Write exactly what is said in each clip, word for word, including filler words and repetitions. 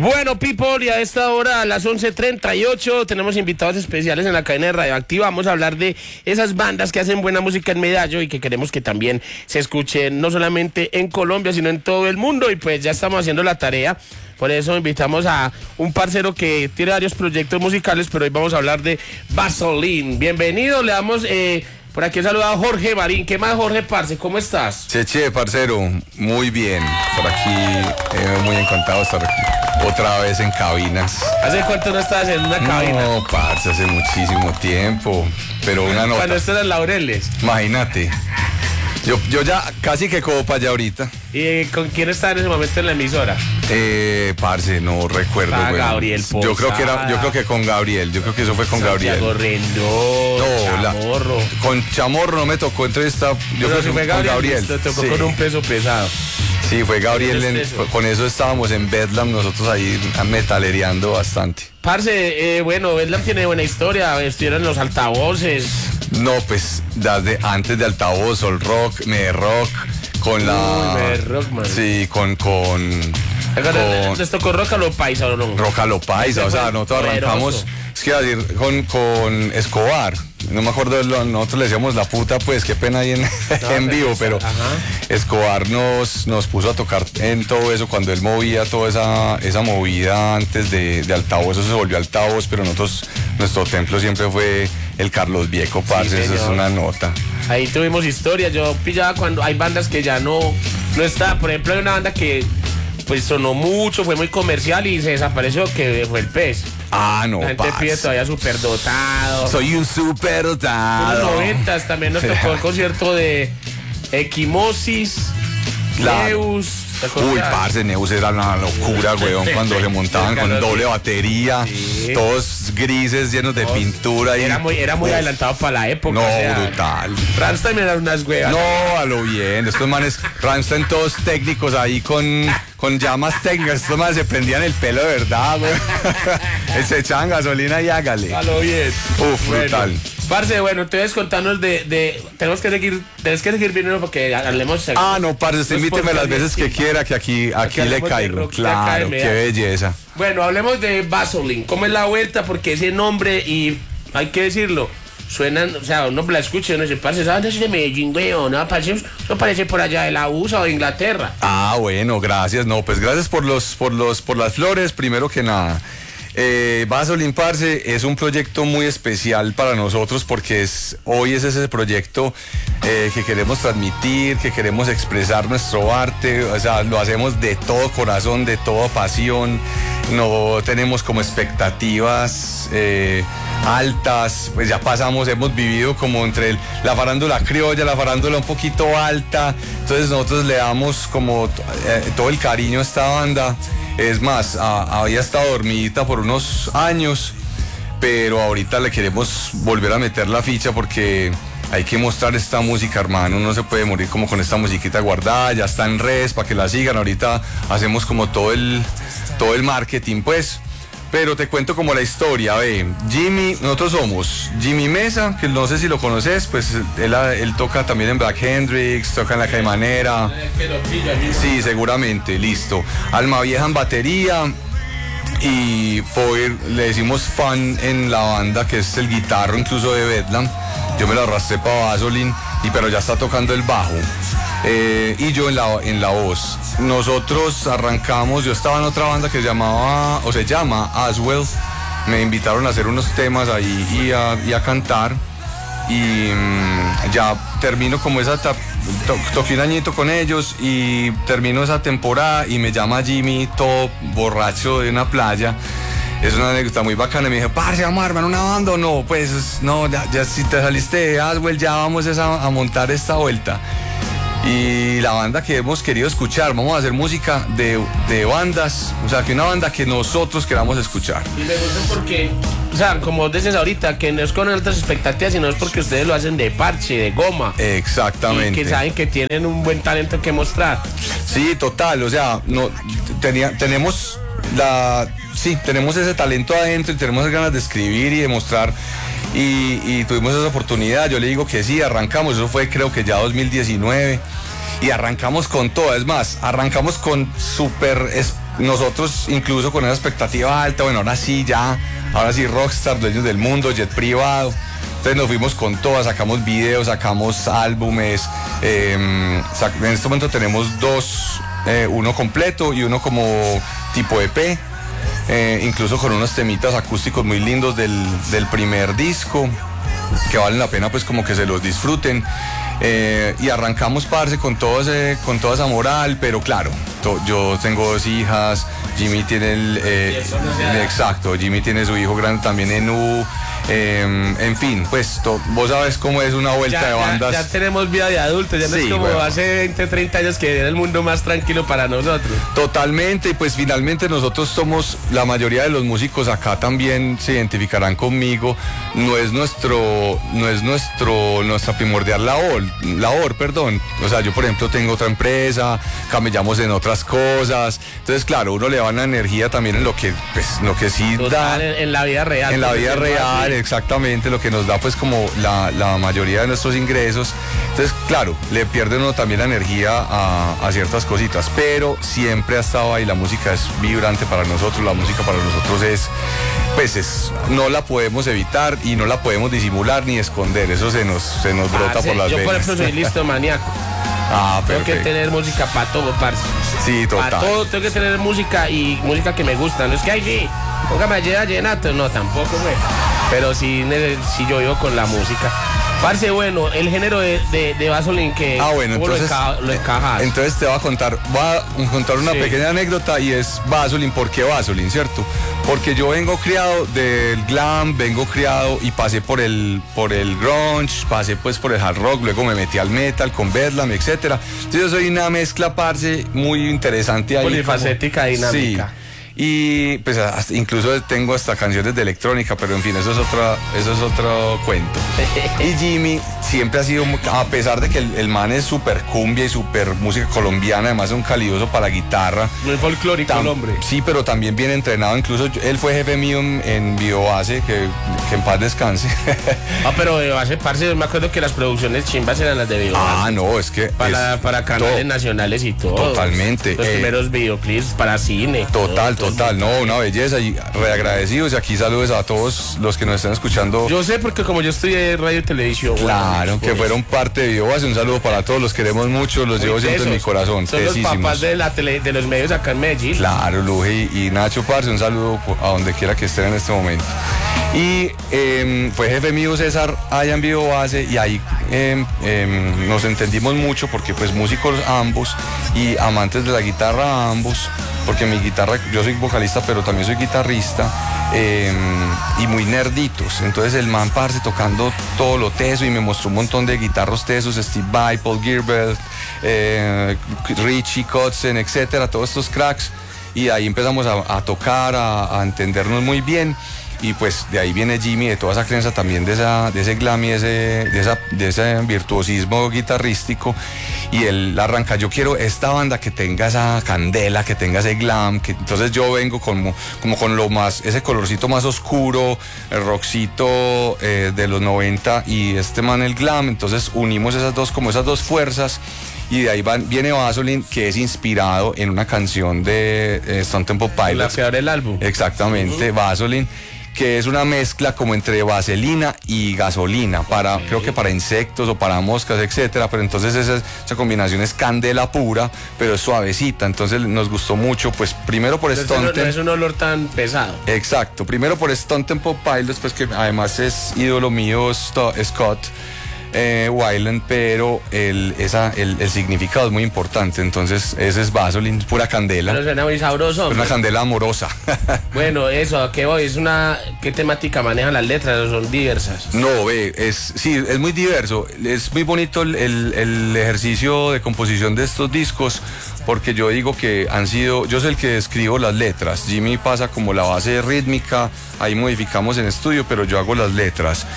Bueno, people, y a esta hora, a las once treinta y ocho, tenemos invitados especiales en la cadena de Radioactiva. Vamos a hablar de esas bandas que hacen buena música en Medallo y que queremos que también se escuchen no solamente en Colombia, sino en todo el mundo. Y pues ya estamos haciendo la tarea. Por eso invitamos a un parcero que tiene varios proyectos musicales, pero hoy vamos a hablar de Vaseline. Bienvenido, le damos... Eh, Por aquí he saludado a Jorge Marín. ¿Qué más, Jorge, parce? ¿Cómo estás? Cheche, parcero, muy bien. Por aquí, eh, muy encantado de estar aquí, otra vez en cabinas. ¿Hace cuánto no estabas en una cabina? No, parce, hace muchísimo tiempo. Pero una nota. Cuando estás en Laureles. Imagínate. Yo, yo ya casi que cojo para allá ahorita. ¿Y con quién estaba en ese momento en la emisora? Eh, parce, no recuerdo. Ah, bueno. Gabriel Posada. Yo creo que era, yo creo que con Gabriel. Yo creo que eso fue con Santiago Gabriel. Rendón, No, Chamorro. La, con Chamorro no me tocó entrevista. Yo Pero creo si que fue con Gabriel, Gabriel. te tocó Sí. con un peso pesado. Sí, fue Gabriel. En, eso? con eso estábamos en Bedlam, nosotros ahí metalereando bastante. Parce, eh, bueno, Bedlam tiene buena historia. Estuvieron los altavoces. No, pues desde antes de Altavoz, Sol Rock, Me Rock, con la... Uy, Me Rock, man. Sí, con... con, con ¿Les tocó Rock a lo Paisa o no? Rock a lo Paisa, Ese o sea, fue nosotros poderoso. arrancamos, es que iba a decir, con, con Escobar, no me acuerdo, de lo, nosotros le decíamos la puta, pues qué pena ahí en, No, en vivo, pero ajá. Escobar nos, nos puso a tocar en todo eso, cuando él movía toda esa, esa movida antes de, de Altavoz, eso se volvió Altavoz, pero nosotros, nuestro templo siempre fue el Carlos Viejo, parce, Sí, eso es señor. una nota. Ahí tuvimos historias. Yo pillaba cuando hay bandas que ya no, no está. Por ejemplo, hay una banda que pues sonó mucho, fue muy comercial y se desapareció, que fue el Pez. Ah, no, La gente parce. pide todavía superdotado. Soy un En superdotado. los noventas también nos tocó el concierto de Equimosis, Claro. Neus. ¿te acuerdas? Uy, parce, Neus era una locura, weón, cuando se montaban con doble batería, Sí. todos grises, llenos de pintura. Y, Era muy, era muy Uf, adelantado para la época. No, o sea, brutal. Rammstein eran unas huevas. No, a lo bien, estos manes, Rammstein todos técnicos ahí con, con llamas técnicas, estos manes se prendían el pelo de verdad, weón. Se echaban gasolina y hágale. A lo bien. Uf, Bueno, brutal. parce, bueno, entonces contanos de, de tenemos que seguir, tenemos que seguir viniendo porque hablemos. Ah, no, parce, usted Pues invíteme porque las veces que sí. quiera, que aquí, aquí le hablemos de caigo. rock de Claro, academia. qué belleza. Bueno, hablemos de Vaseline. ¿Cómo es la vuelta? Porque ese nombre, y hay que decirlo, suenan, o sea, uno la escucha y uno dice, parce, ¿sabes? Eso es de Medellín, weón, ¿no? Parece, eso parece por allá de la U S A o de Inglaterra. Ah, bueno, gracias. No, pues gracias por los, por los, por las flores, primero que nada. Eh, Vaseline, parce, es un proyecto muy especial para nosotros porque es, hoy es ese proyecto eh, que queremos transmitir, que queremos expresar nuestro arte, o sea, lo hacemos de todo corazón, de toda pasión, no tenemos como expectativas eh, altas, pues ya pasamos, hemos vivido como entre el, la farándula criolla, la farándula un poquito alta, entonces nosotros le damos como eh, todo el cariño a esta banda. Es más, a, había estado dormidita por unos años, pero ahorita le queremos volver a meter la ficha porque hay que mostrar esta música, hermano. No se puede morir como con esta musiquita guardada, ya está en redes para que la sigan. Ahorita hacemos como todo el, todo el marketing, pues. Pero te cuento como la historia, ve. Jimmy, nosotros somos Jimmy Mesa, que no sé si lo conoces, pues él, él toca también en Black Hendrix, toca en La Caimanera. Sí, seguramente, listo. Alma Vieja en batería y Foyer, le decimos fan en la banda, que es el guitarro incluso de Bedlam. Yo me lo arrastré para Vaseline, y pero ya está tocando el bajo. Eh, y yo en la, en la voz. Nosotros arrancamos, yo estaba en otra banda que se llamaba, o se llama Aswell. Me invitaron a hacer unos temas ahí y a, y a cantar. Y mmm, ya termino como esa to, toqué un añito con ellos y termino esa temporada y me llama Jimmy todo borracho de una playa. Es una anécdota muy bacana y me dijo, parce, vamos a armar una banda o no, pues no, ya, ya si te saliste de Aswell ya vamos a, a montar esta vuelta. Y la banda que hemos querido escuchar, vamos a hacer música de, de bandas, o sea, que una banda que nosotros queramos escuchar. Y me gusta porque, o sea, como dices ahorita, que no es con altas expectativas, sino es porque ustedes lo hacen de parche, de goma. Exactamente. Y que saben que tienen un buen talento que mostrar. Sí, total, o sea, no, tenía, tenemos la, sí, tenemos ese talento adentro y tenemos ganas de escribir y de mostrar. Y, y tuvimos esa oportunidad, yo le digo que sí, arrancamos, eso fue creo que ya dos mil diecinueve y arrancamos con todo, es más, arrancamos con súper nosotros incluso con esa expectativa alta, bueno, ahora sí ya, ahora sí rockstar, dueños del mundo, jet privado. Entonces nos fuimos con todas, sacamos videos, sacamos álbumes. Eh, en este momento tenemos dos, eh, uno completo y uno como tipo E P, eh, incluso con unos temitas acústicos muy lindos del, del primer disco, que valen la pena pues como que se los disfruten. Eh, y arrancamos, parce, con, todo ese, con toda esa moral, pero claro, to, yo tengo dos hijas, Jimmy tiene el... Eh, exacto, Jimmy tiene su hijo grande también en U. Eh, en fin, pues to, vos sabes cómo es una vuelta ya, de bandas. Ya, ya tenemos vida de adultos, ya no sí, es como bueno. hace veinte, treinta años que era el mundo más tranquilo para nosotros. Totalmente, y pues finalmente nosotros somos, la mayoría de los músicos acá también se identificarán conmigo, no es nuestro, no es nuestro, nuestra primordial labor, labor, perdón. O sea, yo por ejemplo tengo otra empresa, camellamos en otras cosas, entonces claro, uno le va una energía también en lo que, pues, lo que sí Total, da. En, en la vida real. En la vida real. Exactamente, lo que nos da pues como la, la mayoría de nuestros ingresos. Entonces, claro, le pierde uno también la energía a, a ciertas cositas, pero siempre ha estado ahí, la música es vibrante para nosotros, la música para nosotros es, pues es, no la podemos evitar y no la podemos disimular ni esconder, eso se nos, se nos brota ah, sí, por las yo venas. Yo por ejemplo soy listo maníaco. Ah, tengo que tener música para todo, parce. Sí, total. Para todo tengo que tener música y música que me gusta. No es que ay, sí, póngame a Llenato, no, tampoco, güey. Pero sí, sí yo vivo con la música. Parce, bueno, el género de, de, de Vaseline que ah, bueno, entonces, lo, enca lo encajas. Entonces te voy a contar, voy a contar una sí. pequeña anécdota y es Vaseline. ¿Por qué Vaseline, cierto? Porque yo vengo criado del glam, vengo criado y pasé por el, por el grunge, pasé pues por el hard rock, luego me metí al metal con Bedlam, etcétera. Entonces yo soy una mezcla, parce, muy interesante ahí. Polifacética, como, dinámica. Sí. Y pues hasta, incluso tengo hasta canciones de electrónica, pero en fin, eso es otra, eso es otro cuento. Y Jimmy siempre ha sido, a pesar de que el, el man es súper cumbia y súper música colombiana, además es un calidoso para la guitarra. Muy folclórico el hombre. Sí, pero también bien entrenado, incluso él fue jefe mío en, en Biobase, que, que en paz descanse. Ah, pero Biobase, parce, me acuerdo que las producciones chimbas eran las de Biobase. Ah, no, es que... Para, es para canales todo, nacionales y todo. Totalmente. Los eh, primeros videoclips para cine. Total, todo, total, todo. No, una belleza y reagradecidos. Y aquí saludos a todos los que nos están escuchando. Yo sé porque como yo estudié en radio y televisión. Claro, que fueron parte de Biobase. Un saludo para todos, los queremos mucho, los Muy llevo siempre en mi corazón. Son tesísimos. Los papás de, la tele, de los medios acá en Medellín. Claro, Luji y, y Nacho, parce, un saludo a donde quiera que estén en este momento. Y eh, fue jefe mío César allá en Biobase y ahí eh, eh, nos entendimos mucho porque pues músicos ambos y amantes de la guitarra ambos, porque mi guitarra, yo soy vocalista pero también soy guitarrista, eh, y muy nerditos. Entonces el man, parce, tocando todo lo teso y me mostró un montón de guitarros tesos, Steve Vai, Paul Gilbert, eh, Richie Kotzen, etcétera, todos estos cracks, y ahí empezamos a, a tocar, a, a entendernos muy bien. Y pues de ahí viene Jimmy, de toda esa creencia también de, esa, de ese glam y ese, de, esa, de ese virtuosismo guitarrístico. Y él arranca, yo quiero esta banda que tenga esa candela, que tenga ese glam. Que, entonces yo vengo como, como con lo más, ese colorcito más oscuro, el rockcito eh, de los noventa y este man el glam. Entonces unimos esas dos, como esas dos fuerzas. Y de ahí van, viene Vaseline, que es inspirado en una canción de eh, Stone Temple Pilots. La que abre el álbum. Exactamente, uh-huh. Vaseline, que es una mezcla como entre vaselina y gasolina, para, okay. creo que para insectos o para moscas, etcétera. Pero entonces esa, esa combinación es candela pura, pero es suavecita. Entonces nos gustó mucho, pues primero por Stone Temple. No es un olor tan pesado. Exacto, primero por Stone Temple Pilots, pues que además es ídolo mío Scott Eh, Weiland, pero el, esa, el, el significado es muy importante. Entonces ese es Vaseline, pura candela. Pero suena muy sabroso. Es una candela amorosa. Bueno, eso, ¿a qué voy? Es una, ¿qué temática manejan las letras? ¿Son diversas? No, ve, es, sí, es muy diverso. Es muy bonito el, el, el ejercicio de composición de estos discos, porque yo digo que han sido, yo soy el que escribo las letras, Jimmy pasa como la base rítmica, ahí modificamos en estudio, pero yo hago las letras.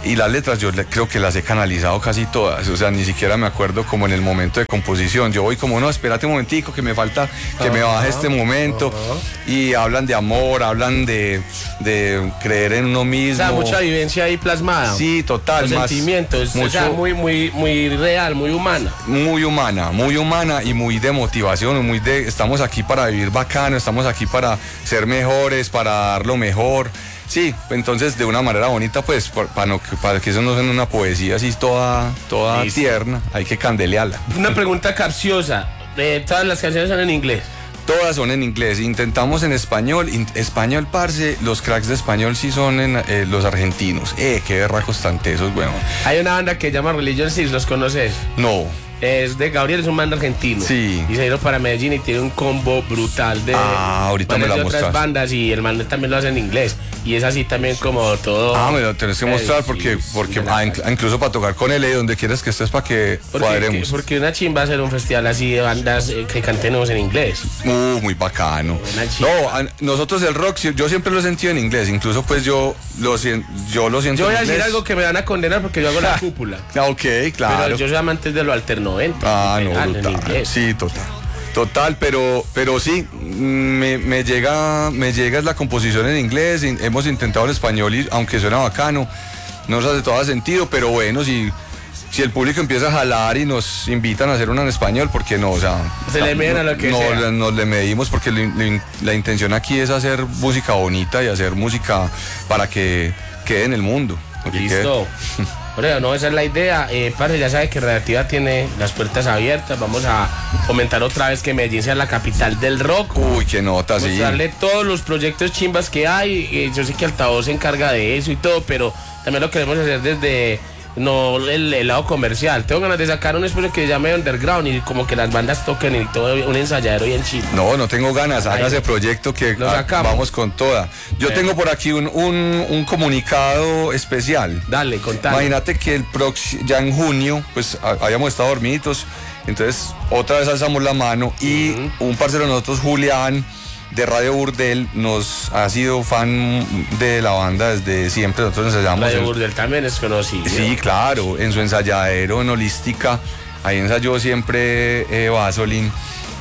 y las letras yo le- creo que las he canalizado casi todas, o sea, ni siquiera me acuerdo como en el momento de composición. Yo voy como, no, espérate un momentico, que me falta, que me baje este momento. Y hablan de amor, hablan de, de creer en uno O mismo. sea, mucha vivencia ahí plasmada. Sí, total. Los más- sentimientos, o sea, mucho- muy, muy, muy real, muy humana. Muy humana, muy humana y muy de motivación, muy de estamos aquí para vivir bacano, estamos aquí para ser mejores, para dar lo mejor. Sí, entonces de una manera bonita, pues, por- para, no, para que eso no sea una poesía así toda, toda Listo. tierna, hay que candelearla. Una pregunta capciosa. Eh, todas las canciones son en inglés. Todas son en inglés, intentamos en español, in- español, parce, los cracks de español sí son en, eh, los argentinos. Eh, qué berracos tan tesos, bueno. Hay una banda que se llama Religion Six, ¿los conoces? No. Es de Gabriel, es un banda argentino. Sí. Y se vino para Medellín y tiene un combo brutal de, Ah, ahorita me bandas la de otras mostras. bandas y el man también lo hace en inglés. Y es así también como todo. Ah, me lo tenés que Eh, mostrar sí, porque, sí, porque me la- ah, inc- incluso para tocar con él, eh, donde quieras que estés para que Porque, cuadremos. porque una chimba hacer un festival así de bandas eh, que cantemos en inglés. Uh, muy bacano. Una chica. No, a- nosotros el rock, sí, yo siempre lo he sentido en inglés, incluso pues yo lo, sien- yo lo siento Yo voy en a decir inglés. algo que me van a condenar porque yo hago la cúpula. Ah, ok, claro. Pero yo soy amante de lo alternoventa. Ah, no, legal, en brutal. inglés. Sí, total. Total, pero, pero sí, me, me llega, me llega la composición en inglés, in- hemos intentado el español y aunque suena bacano, no nos hace todo sentido, pero bueno, si, si el público empieza a jalar y nos invitan a hacer una en español, ¿por qué no? O sea, Se le miden a lo que no, sea. le- nos le medimos porque lo in- lo in- la intención aquí es hacer música bonita y hacer música para que quede en el mundo. porque Listo. Bueno, no, esa es la idea. Eh, padre, ya sabe que Radioactiva tiene las puertas abiertas. Vamos a fomentar otra vez que Medellín sea la capital del rock. quede- Uy, qué nota, sí. Mostrarle todos los proyectos chimbas que hay. Eh, yo sé que Altavoz se encarga de eso y todo, pero también lo queremos hacer desde no el, el lado comercial. Tengo ganas de sacar un espacio que se llame Underground y como que las bandas toquen y todo, un ensayadero y en Chile. No, no tengo ganas, Ahí. hágase proyecto que Lo ah, sacamos. vamos con toda. Yo Bueno. tengo por aquí un, un, un comunicado especial. Dale, contame. Imagínate que el prox- ya en junio, pues a- habíamos estado dormiditos, entonces otra vez alzamos la mano y un parcero de nosotros, Julián, de Radio Burdel, nos ha sido fan de la banda desde siempre. Nosotros ensayamos. Radio en- Burdel también es conocido. Sí, claro, en su ensayadero, en Holística, ahí ensayó siempre eh, Vasolin.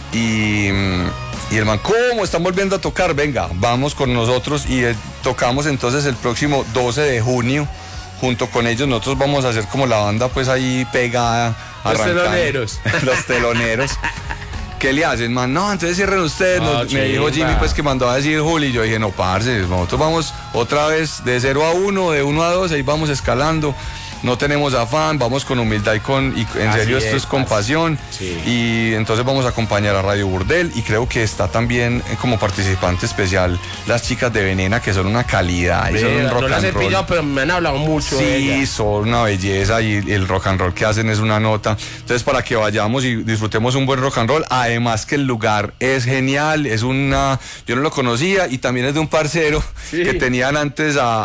Y, mm, y el man, ¿cómo? Están volviendo a tocar, venga, vamos con nosotros. Y eh, tocamos entonces el próximo doce de junio, junto con ellos. Nosotros vamos a hacer como la banda, pues ahí pegada. Los arrancando. teloneros. Los teloneros. ¿Qué le hacen, man? No, entonces cierren ustedes. No, Nos- me dijo chimba. Jimmy, pues que mandó a decir Juli. Y yo dije, no, parce, nosotros vamos otra vez de cero a uno, de uno a dos, ahí vamos escalando. No tenemos afán, vamos con humildad y con. Y en Así serio, esto es, es con así. pasión. Sí. Y entonces vamos a acompañar a Radio Burdel. Y creo que está también eh, como participante especial las chicas de Venena, que son una calidad. Y son un Ve, rock no las he and roll. pillado, pero me han hablado mucho de Sí, ellas. son una belleza y el rock and roll que hacen es una nota. Entonces, para que vayamos y disfrutemos un buen rock and roll, además que el lugar es genial, es una, yo no lo conocía y también es de un parcero Sí. que tenían antes a,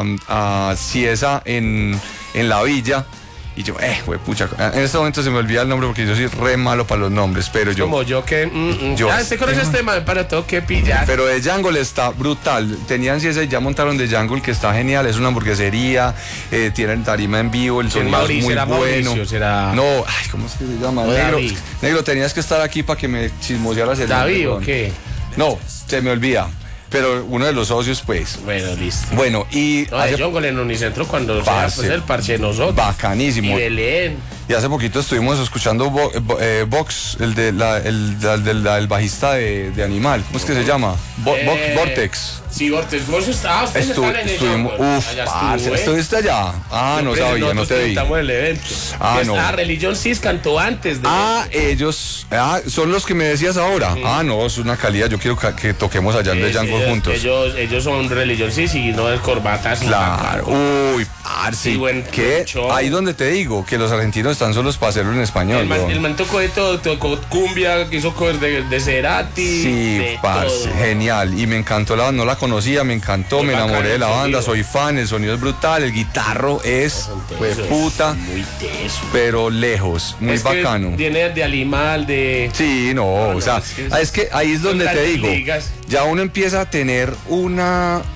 a, a Ciesa en, en la villa. Y yo, eh, güey, pucha, en este momento se me olvida el nombre porque yo soy re malo para los nombres, pero yo... Como yo que. mm, mm. Yo- ah, ¿usted conoce este man? Para todo que pillar. Pero de Jungle está brutal. Tenían Ciesa y ya montaron de Jungle, que está genial. Es una hamburguesería, eh, tienen tarima en vivo, el ¿Quién, sonido Mauricio? es muy ¿Será bueno. Mauricio? ¿Será- No, ay, ¿cómo es que se llama? O Negro, David. Negro, tenías que estar aquí para que me chismosearas el ¿David nombre, o weón. qué? No, se me olvida. Pero uno de los socios, pues. Bueno, listo. Bueno, y No, de hace Jungle en Unicentro cuando sea Parce. pues el parche de nosotros. bacanísimo. Y Belén. Y hace poquito estuvimos escuchando Vo- Vo- eh, Vox, el de la, el, la- el de la- el bajista de, de Animal. ¿Cómo es que se llama? Vo- Vo- Eh, Vortex. Sí, Vortex. Vos estabas, ustedes Estu- están en el estuvimos, Jungle. uf, Allá parce, estuvo, ¿eh? ¿estuviste allá? Ah, no Siempre sabía, no nosotros te vi. presentamos el evento. Ah, Y no. estaba Religion Six cantó antes de. Ah, ellos, ah, son los que me decías ahora. Ah, no, es una calidad. Yo quiero ca- que toquemos allá en Eh, The Jungle ellos, juntos. Ellos, ellos son Religion Six y no de corbatas. y Claro. bacán. Uy, parce. Sí, buen ¿Qué? show. Ahí donde te digo que los argentinos están solos para hacerlo en español. El man, weón. el man tocó de todo, tocó cumbia, hizo covers de, de Cerati. Sí, de parce, todo. genial. Y me encantó la banda, no la conocía, me encantó, Muy me bacano enamoré de la el banda, sonido. soy fan, el sonido es brutal, el guitarro es, Son pues tesos, puta, Muy teso. pero lejos, muy Es que bacano. Viene de Alimal, de. Sí, no, o no, sea, es que es- es que ahí es donde son te grandes digo, ligas. ya uno empieza a tener una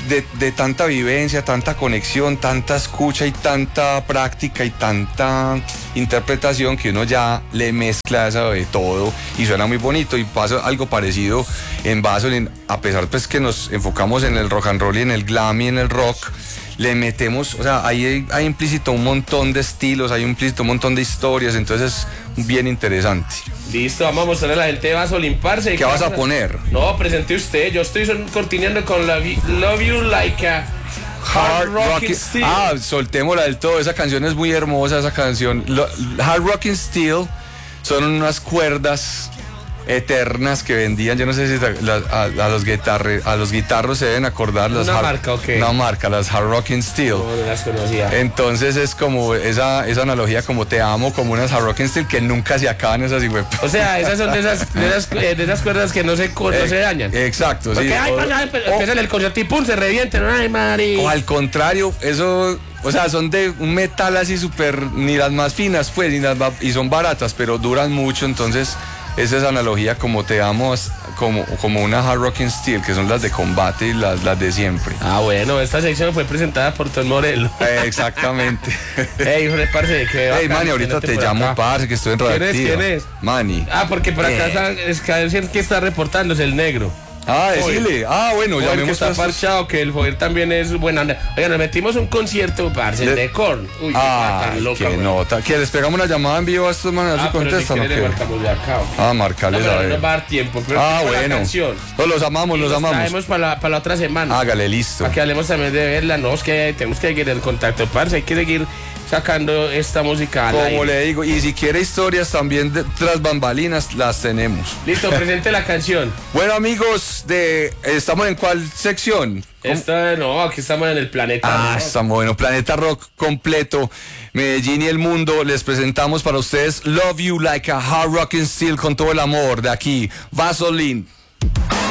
de, de tanta vivencia, tanta conexión, tanta escucha y tanta práctica y tanta interpretación que uno ya le mezcla eso de todo y suena muy bonito. Y pasa algo parecido en Vaseline, a pesar pues que nos enfocamos en el rock and roll y en el glam y en el rock, le metemos, o sea, ahí hay implícito un montón de estilos, hay implícito un montón de historias, entonces es bien interesante. Listo, vamos a mostrarle a la gente de Vaseline, parce. ¿Qué vas a poner? No, presente usted, yo estoy son- continuando con la vi- Love You Like a Hard Rockin' Steel. Ah, soltémosla del todo, esa canción es muy hermosa, esa canción. Lo- Hard Rockin' Steel son unas cuerdas eternas que vendían, yo no sé si ta- la- a, a los guitarre, a los guitarros se deben acordar las ¿Una hard- marca o qué? Una marca, las Hard Rockin' Steel. No, no las conocía. Entonces es como esa, esa analogía como te amo, como unas Hard Rockin' Steel que nunca se acaban esas y O sea, esas son de esas, de esas, eh, de esas cuerdas que no se, co- no se dañan. Exacto, Porque, sí. ay, O- pasa, o- empiezan el concierto y pum, se revienten. Ay, Mari. O al contrario, eso, o sea, son de un metal así súper, ni las más finas, pues, ni las, y son baratas, pero duran mucho, entonces esa es analogía como te amo, como, como una Hard Rockin' Steel, que son las de combate y las, las de siempre. Ah, bueno, esta sección fue presentada por Tom Morello. Eh, exactamente. Ey, Jorge, parce, que Hey, Manny, ahorita te llamo, parce, que estoy en ¿Quién es? Radioactiva. ¿Quién es? Manny. Ah, porque por acá Eh. está, es que decir que está reportando es el negro. Ah, decile. Ah, bueno, Joder, que llamemos está a estos- parchado, que el Joder también es buena onda. Oiga, nos metimos un concierto, parce, el Le- de Korn. Uy, Ah, tan loca, qué güey. nota. ¿Que les pegamos una llamada en vivo a estos manes? Ah, ¿Si pero si contestan o quiere le qué? marcamos de acá. Ah, No, marcarles pero a no ver. nos va a dar tiempo. Pero Ah, tengo la bueno. canción. No, los amamos, Y los amamos. traemos para la, para la otra semana. Hágale, listo. Para que hablemos también de verla. No, es que tenemos que seguir el contacto, parce. Hay que seguir sacando esta música al Como aire. le digo, y si quiere historias también de, tras bambalinas, las tenemos. Listo, presente la canción. Bueno, amigos, de ¿estamos en cuál sección? ¿Cómo? Esta, no, aquí estamos en el planeta. Ah, ¿no? está bueno. Planeta Rock completo, Medellín y el mundo. Les presentamos para ustedes Love You Like a Hard Rockin' Steel con todo el amor de aquí, Vaseline.